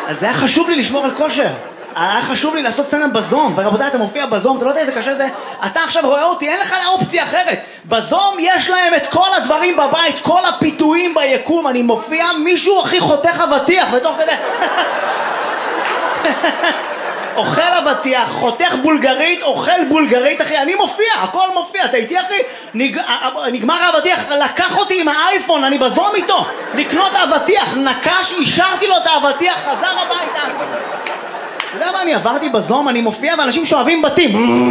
אז זה היה חשוב לי לשמור על כושר. היה חשוב לי לעשות סצנה בזום, ורבותיי, אתה מופיע בזום, אתה לא יודע איזה קשה זה, אתה עכשיו רואה אותי, אין לך אופציה אחרת. בזום יש להם את כל הדברים בבית, כל הפיתויים ביקום, אני מופיע, מישהו הכי חותך אבטיח, ותוך כדי... אוכל אבטיח, חותך בולגרית, אוכל בולגרית, אחי, אני מופיע, הכל מופיע, אתה איתי אחי? נגמר האבטיח, לקח אותי עם האייפון, אני בזום איתו, לקנות האבטיח, נקש, אישרתי לו את האבטיח, חזר הביתה. אתה יודע מה, אני עברתי בזום, אני מופיע, ואנשים שואבים בתים.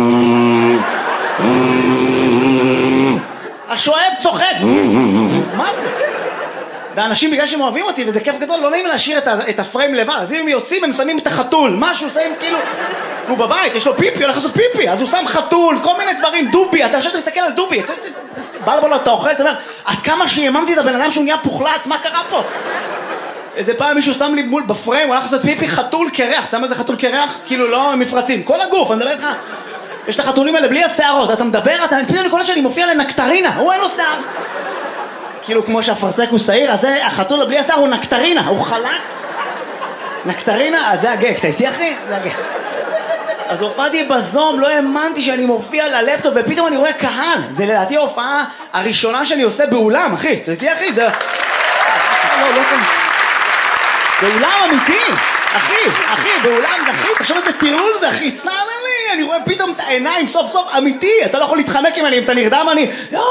השואב צוחק. מה זה? ואנשים בגלל שהם אוהבים אותי, וזה כיף גדול, לא נעים להשאיר את הפריים לבד. אז אם הם יוצאים, הם שמים את החתול, משהו, שמים כאילו... הוא בבית, יש לו פיפי, הולך לעשות פיפי, אז הוא שם חתול, כל מיני דברים, דובי, אתה עכשיו מסתכל על דובי, בלבול אתה אוכל, אתה אומר, עד כמה שיממתי את הבן אדם שהוא נהיה פוחלץ, מה קרה פה? איזה פעם מישהו שם לי מול בפריים, הוא הולך לעשות פיפי, חתול קרח, אתה יודע מה זה חתול קרח? כאילו לא מפרצים, כל הגוף, אני מדבר לך, יש את החתולים האלה בלי השערות, אתה מדבר, פתאום אני קולט שאני מופיע לנקטרינה, הוא אין לו שיער. כאילו כמו שהפרסק הוא שעיר, אז החתול בלי השיער הוא נקטרינה, הוא חלק. נקטרינה, אז זה הגג, אתה איתי אחי? זה הגג. אז הופעתי בזום, לא האמנתי שאני מופיע ללפטופ, ופתאום אני רואה קהל. זה לדעתי ההופעה הראשונה שאני עושה באולם, אחי. אתה איתי אחי? זה... לא כאן. באולם אמיתי, אחי, באולם זה אחי, תחשוב איזה טירול זה אחי, סנן לי, אני רואה פתאום את העיניים סוף סוף אמיתי, אתה לא יכול להתחמק עם אני, אם אתה נרדם אני,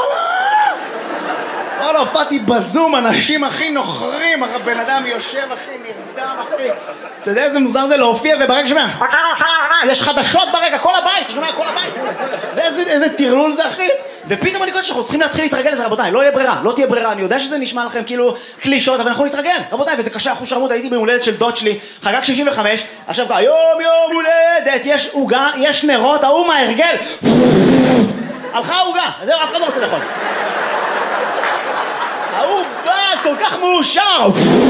לא, הופעתי בזום, אנשים הכי נוחרים, הבן אדם יושב הכי נרדם אחי, אתה יודע איזה מוזר זה להופיע וברגע שומע, יש חדשות ברקע, כל הבית, שומע כל הבית, אתה יודע איזה טירלול זה אחי, ופתאום אני חושב שאנחנו צריכים להתחיל להתרגל לזה רבותיי, לא תהיה ברירה, אני יודע שזה נשמע לכם כאילו קלישות, אבל אנחנו נתרגל, רבותיי, וזה קשה, אחוז שרמות, הייתי בהולדת של דוד שלי, חגג 65, עכשיו יום הולדת, יש עוגה, יש נרות, ההוא מההרגל, הלכה העוגה, זהו, אף אחד לא רוצה לאכול. ההוא בא כל כך מאושר,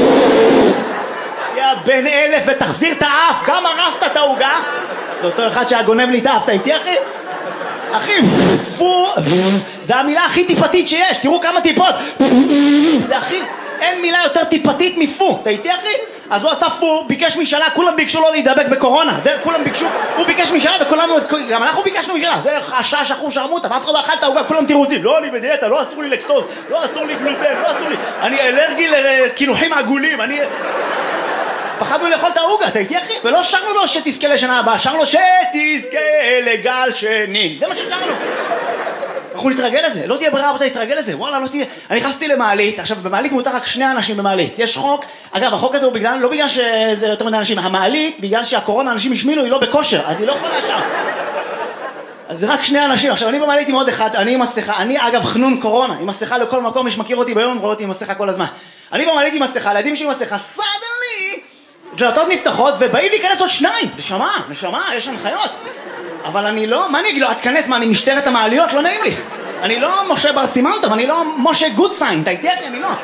יא בן אלף ותחזיר את האף, גם הרסת את העוגה, זה אותו אחד שהגונב לי את האף, אתה איתי אחי? אחי, פו, זה המילה הכי טיפתית שיש, תראו כמה טיפות, זה הכי, אין מילה יותר טיפתית מפו, אתה איתי אחי? אז הוא עשה פו, ביקש משאלה, כולם ביקשו לו להידבק בקורונה, זה כולם ביקשו, הוא ביקש משאלה וכולנו, גם אנחנו ביקשנו משאלה, זה חשש אחוז שרמוטה, ואף אחד לא אכל את העוגה, כולם תירוצים, לא אני בדיאטה, לא אסור לי לקטוז, לא אסור לי גלוטן, לא אסור לי, אני אלרגי לקינוחים עגולים, אני... פחדנו לאכול את העוגה, אתה איתי אחי? ולא שרנו לו שתזכה לשנה הבאה, שרנו לו שתזכה לגל שני, זה מה ששרנו. אנחנו נתרגל לזה, לא תהיה ברירה רבותיי, נתרגל לזה, וואלה לא תהיה, אני נכנסתי למעלית, עכשיו במעלית מותר רק 2 אנשים במעלית, יש חוק, אגב החוק הזה הוא בגלל, לא בגלל שזה יותר מדי אנשים, המעלית בגלל שהקורונה אנשים השמינו היא לא בכושר, אז היא לא יכולה שם. אז זה רק 2 אנשים, עכשיו אני במעלית עם עוד אחד, אני עם מסכה, אני אגב חנון קורונה, עם מסכה לכל מקום, מי שמכיר אותי ביום רואה אותי עם מסכה כל הזמן. אני במעלית עם מסכה, לילדים שלי עם מסכה, סדלי, דלתות נפתחות ובאים להיכנס עוד 2, נשמה, יש הנחיות. אבל אני לא, מה אני אגיד לו, התכנס, מה אני משטרת המעליות? לא נעים לי. אני לא משה בר סימנטוב, אני לא משה גודסיין, אתה איתי אחי? אני לא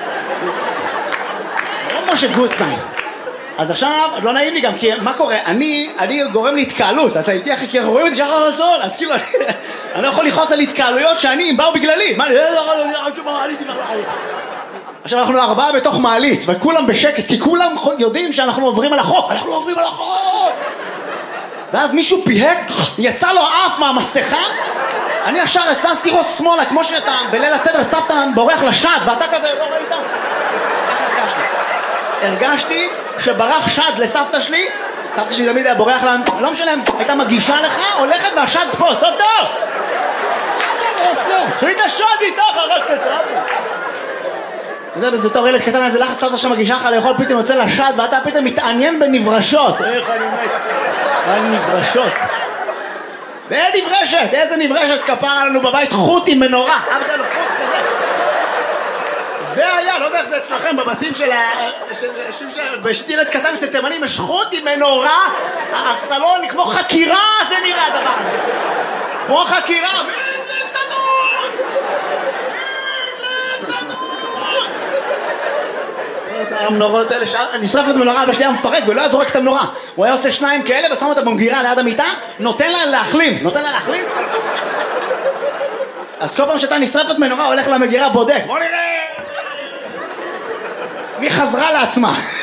משה גודסיין. אז עכשיו, לא נעים לי גם, כי מה קורה? אני גורם להתקהלות, אתה איתי אחי? כי אנחנו רואים את זה שחר רזון, אז כאילו אני לא יכול לכעוס על התקהלויות שאני, הם באו בגללי. מה, עכשיו אנחנו 4 בתוך מעלית, וכולם בשקט, כי כולם יודעים שאנחנו עוברים על החוק. אנחנו עוברים על החוק! ואז מישהו פיהק, יצא לו אף מהמסכה, אני ישר הססתי ראש שמאלה, כמו שאתה בליל הסדר סבתא בורח לשד, ואתה כזה לא ראית? איך הרגשתי שברח שד לסבתא שלי, סבתא שלי תמיד היה בורח לה, לא משנה, הייתה מגישה לך, הולכת והשד פה, סבתא! קחי את השד איתך, הרגת את רבי. אתה יודע, בזה תור ילד קטן, איזה לחץ סבתא שמגישה לך לאכול, פתאום יוצא לשד, ואתה פתאום מתעניין בנברשות. איך אני מת? על נברשות. ואין נברשת, איזה נברשת כפרה לנו בבית, חוט עם מנורה. אבא לו חוט כזה. זה היה, לא יודע איך זה אצלכם, בבתים של בשתי ילד קטן אצל תימנים, יש חוט עם מנורה, הסלון כמו חקירה, זה נראה הדבר הזה. כמו חקירה, מדלק תנור! המנורות האלה, נשרפת מנורה, אבא שלי היה מפרק ולא היה זורק את המנורה. הוא היה עושה 2 כאלה ושם אותה במגירה ליד המיטה, נותן לה להחלים. אז כל פעם שאתה נשרפת מנורה, הולך למגירה בודק, בוא נראה מי חזרה לעצמה.